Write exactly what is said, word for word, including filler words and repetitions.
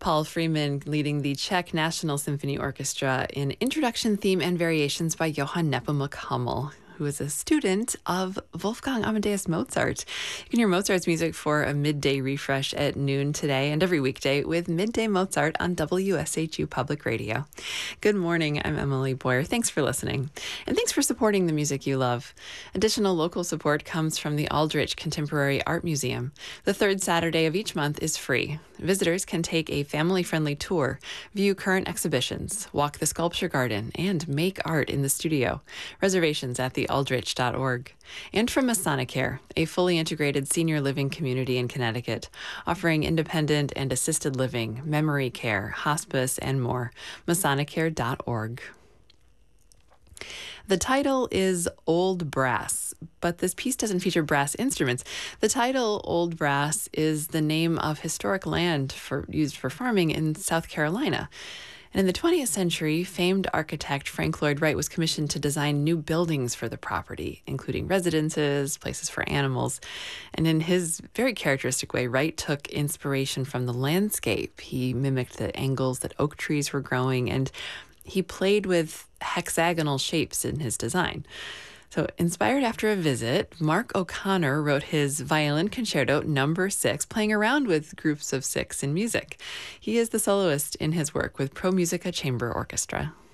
Paul Freeman leading the Czech National Symphony Orchestra in Introduction, Theme, and Variations by Johann Nepomuk Hummel, who is a student of Wolfgang Amadeus Mozart. You can hear Mozart's music for a midday refresh at noon today and every weekday with Midday Mozart on W S H U Public Radio. Good morning, I'm Emily Boyer. Thanks for listening. And thanks for supporting the music you love. Additional local support comes from the Aldrich Contemporary Art Museum. The third Saturday of each month is free. Visitors can take a family-friendly tour, view current exhibitions, walk the sculpture garden, and make art in the studio. Reservations at the aldrich dot org. And from Masonicare, a fully integrated senior living community in Connecticut, offering independent and assisted living, memory care, hospice, and more. Masonicare dot org. The title is Old Brass, but this piece doesn't feature brass instruments. The title, Old Brass, is the name of historic land for, used for farming in South Carolina. And in the twentieth century, famed architect Frank Lloyd Wright was commissioned to design new buildings for the property, including residences, places for animals. And in his very characteristic way, Wright took inspiration from the landscape. He mimicked the angles that oak trees were growing, and he played with hexagonal shapes in his design. So, inspired after a visit, Mark O'Connor wrote his Violin Concerto Number Six, playing around with groups of six in music. He is the soloist in his work with Pro Musica Chamber Orchestra.